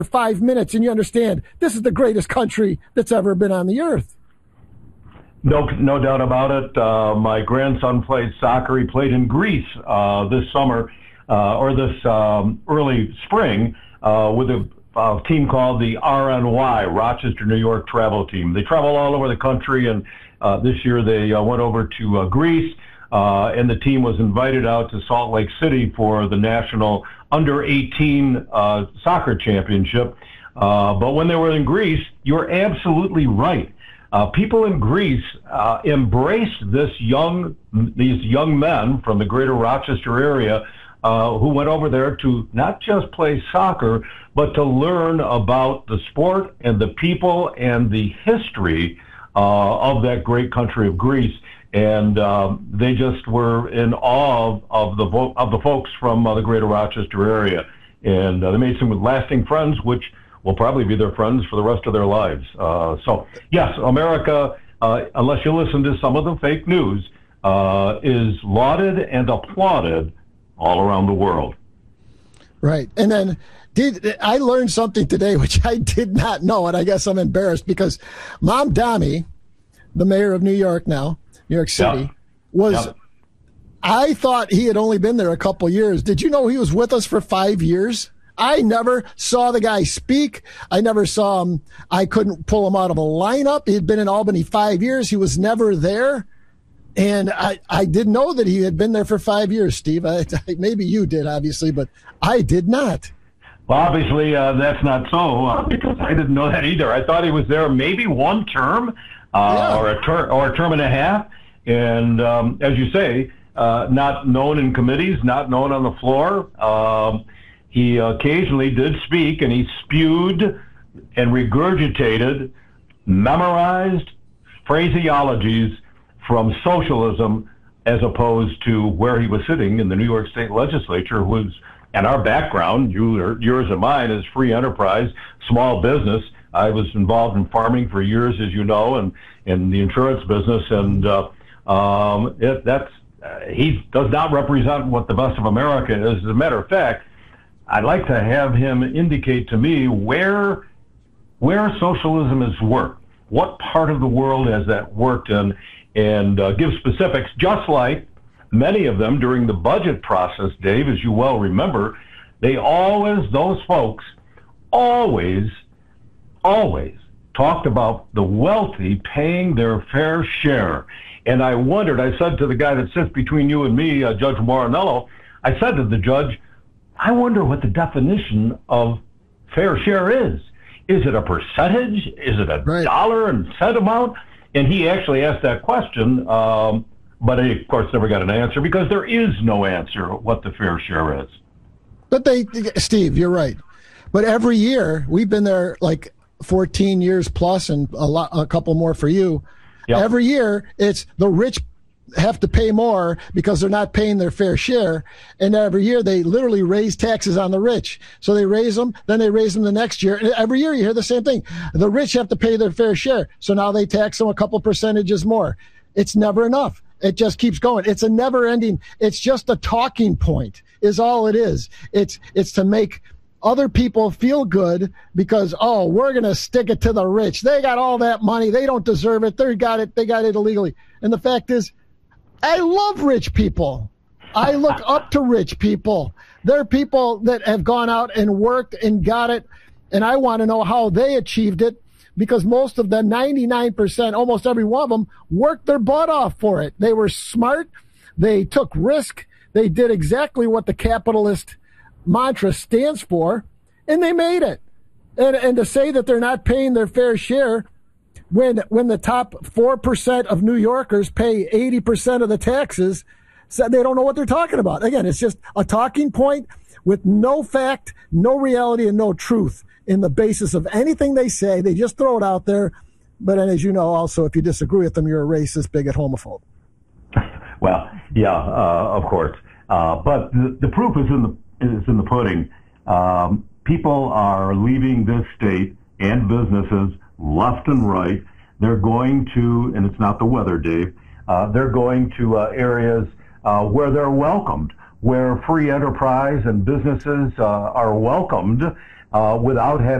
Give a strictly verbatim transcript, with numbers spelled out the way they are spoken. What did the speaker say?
five minutes and you understand this is the greatest country that's ever been on the earth. No, no doubt about it. Uh, my grandson played soccer. He played in Greece uh, this summer uh, or this um, early spring uh, with a, a team called the R N Y, Rochester, New York Travel Team. They travel all over the country, and uh, this year they uh, went over to uh, Greece, uh, and the team was invited out to Salt Lake City for the national under eighteen uh, soccer championship. Uh, but when they were in Greece, you're absolutely right. Uh, people in Greece uh, embraced this young, these young men from the greater Rochester area uh, who went over there to not just play soccer, but to learn about the sport and the people and the history uh, of that great country of Greece. And um, they just were in awe of, of the vo- of the folks from uh, the greater Rochester area, and uh, they made some lasting friends, which will probably be their friends for the rest of their lives. Uh, so, yes, America, uh, unless you listen to some of the fake news, uh, is lauded and applauded all around the world. Right. And then did I learned something today, which I did not know, and I guess I'm embarrassed because Mamdani, the mayor of New York now, New York City, Yep. was, Yep. I thought he had only been there a couple years. Did you know he was with us for five years? I never saw the guy speak. I never saw him. I couldn't pull him out of a lineup. He had been in Albany five years. He was never there. And I, I didn't know that he had been there for five years, Steve. I, I, maybe you did, obviously, but I did not. Well, obviously, uh, that's not so, uh, because I didn't know that either. I thought he was there maybe one term uh, Yeah. or, a ter- or a term and a half. And um, as you say, uh, not known in committees, not known on the floor. Um, He occasionally did speak, and he spewed and regurgitated memorized phraseologies from socialism as opposed to where he was sitting in the New York State Legislature, was, and our background, you, yours and mine, is free enterprise, small business. I was involved in farming for years, as you know, and in the insurance business, and uh, um, it, that's uh, he does not represent what the best of America is. As a matter of fact, I'd like to have him indicate to me where where socialism has worked, what part of the world has that worked in, and uh, give specifics, just like many of them during the budget process, Dave, as you well remember, they always, those folks, always, always talked about the wealthy paying their fair share. And I wondered, I said to the guy that sits between you and me, uh, Judge Morinello, I said to the judge, I wonder what the definition of fair share is. Is it a percentage? Is it a Right. dollar and cent amount? And he actually asked that question, um, but he, of course, never got an answer because there is no answer what the fair share is. But they, Steve, you're right. But every year, we've been there like fourteen years plus and a lot, a couple more for you. Yep. Every year, it's the rich have to pay more because they're not paying their fair share. And every year they literally raise taxes on the rich. So they raise them, then they raise them the next year. And every year you hear the same thing. The rich have to pay their fair share. So now they tax them a couple percentages more. It's never enough. It just keeps going. It's a never ending. It's just a talking point is all it is. It's, it's to make other people feel good because, oh, we're going to stick it to the rich. They got all that money. They don't deserve it. They got it. They got it illegally. And the fact is, I love rich people. I look up to rich people. They're people that have gone out and worked and got it, and I want to know how they achieved it because most of them, ninety-nine percent, almost every one of them, worked their butt off for it. They were smart. They took risk. They did exactly what the capitalist mantra stands for, and they made it. And, and to say that they're not paying their fair share when when the top four percent of New Yorkers pay eighty percent of the taxes, so they don't know what they're talking about. Again, it's just a talking point with no fact, no reality, and no truth in the basis of anything they say. They just throw it out there. But as you know, also, if you disagree with them, you're a racist, bigot, homophobe. Well, yeah, uh, of course. Uh, but the, the proof is in the is in the pudding. Um, people are leaving this state and businesses left and right. They're going to, and it's not the weather, Dave, uh, they're going to uh, areas uh, where they're welcomed, where free enterprise and businesses uh, are welcomed. uh, without having